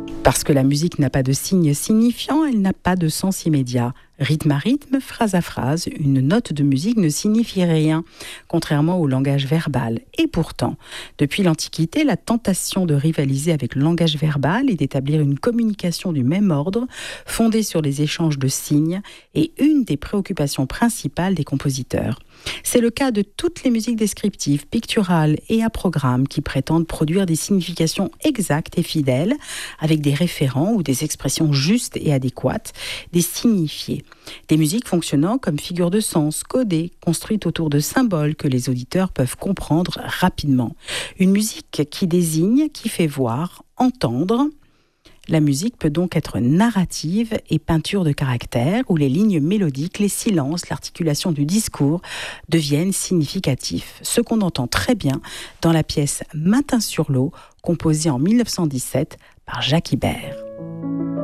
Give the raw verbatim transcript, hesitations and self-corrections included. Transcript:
Parce que la musique n'a pas de signe signifiant, elle n'a pas de sens immédiat. Rythme à rythme, phrase à phrase, une note de musique ne signifie rien, contrairement au langage verbal. Et pourtant, depuis l'Antiquité, la tentation de rivaliser avec le langage verbal et d'établir une communication du même ordre, fondée sur les échanges de signes, est une des préoccupations principales des compositeurs. C'est le cas de toutes les musiques descriptives, picturales et à programme qui prétendent produire des significations exactes et fidèles, avec des référents ou des expressions justes et adéquates, des signifiés. Des musiques fonctionnant comme figures de sens, codées, construites autour de symboles que les auditeurs peuvent comprendre rapidement. Une musique qui désigne, qui fait voir, entendre. La musique peut donc être narrative et peinture de caractère, où les lignes mélodiques, les silences, l'articulation du discours deviennent significatifs. Ce qu'on entend très bien dans la pièce Matin sur l'eau, composée en mille neuf cent dix-sept par Jacques Ibert.